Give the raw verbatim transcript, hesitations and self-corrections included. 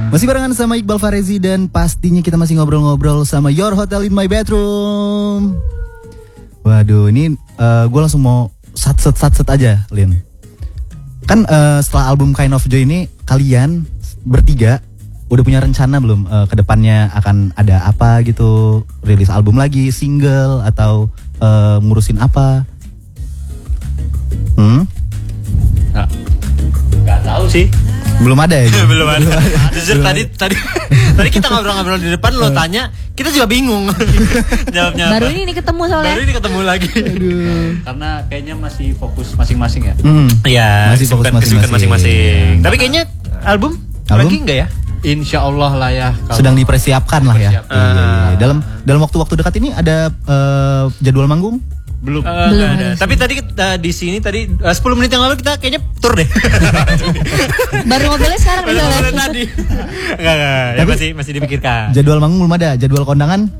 Masih barengan sama Iqbal Farezi dan pastinya kita masih ngobrol-ngobrol sama Your Hotel in My Bedroom. Waduh, ini uh, gue langsung mau sat-set-sat-set aja, Lin. Kan uh, setelah album Kind of Joy ini, kalian bertiga udah punya rencana belum uh, ke depannya akan ada apa gitu? Rilis album lagi, single, atau uh, ngurusin apa? Hmm? Nah, gak tahu sih. Belum ada ya? Belum ada. Jujur tadi tadi tadi kita ngobrol-ngobrol di depan lo tanya, kita juga bingung jawabnya. Baru apa. ini ketemu soalnya. Baru ini ketemu lagi. Aduh. Karena kayaknya masih fokus masing-masing ya. Iya, masih fokus kesibukan masing-masing. Tapi kayaknya album, Album? lagi enggak ya? Insya Allah lah ya. Sedang dipersiapkan lah ya. Dipersiapkan. Iya, iya. Dalam dalam waktu-waktu dekat ini ada uh, jadwal manggung? Belum. Uh, Belum ada. ada. Tapi tadi uh, di sini tadi uh, sepuluh menit yang lalu kita kayaknya tur deh. Baru ngobrolnya sekarang Baru misalnya. ngobrol tadi. Enggak, enggak. Ya Tapi- masih masih dipikirkan. Jadwal manggung belum ada, jadwal kondangan